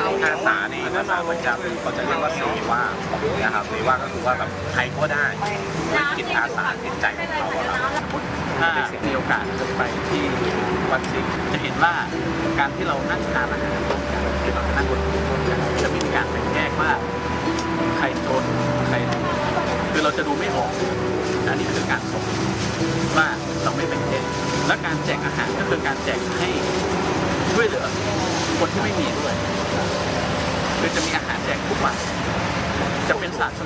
อาสาในภาษามันจะเขาจะเรียกว่าเสวานะครับเสวาก็คือว่าแบบใครก็ได้ด้วยจิตอาสาจิตใจของเขาถ้ามีโอกาสจะไปที่วัดสิงห์จะเห็นว่าการที่เรานั่งทานอาหารร่วมกันที่เรานั่งบนโต๊ะร่วมกันจะไม่มีการแบ่งแยกว่าใครจนใครคือเราจะดูไม่ออกอันนี้คือการส่งว่าเราไม่แบ่งแยกและการแจกอาหารก็คือการแจกให้ช่วยเหลือคนที่ไม่มีด้วยคือจะมีอาหารแจกทุกวันจะเป็นศาสนา